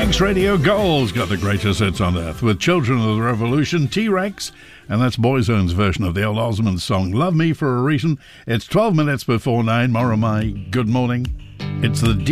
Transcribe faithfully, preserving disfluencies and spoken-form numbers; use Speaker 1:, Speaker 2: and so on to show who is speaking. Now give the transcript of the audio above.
Speaker 1: Manx Radio Gold's got the greatest hits on earth with Children of the Revolution, T-Rex, and that's Boyzone's version of the old Osmond song, Love Me for a Reason. It's twelve minutes before nine. Moramai, good morning. It's the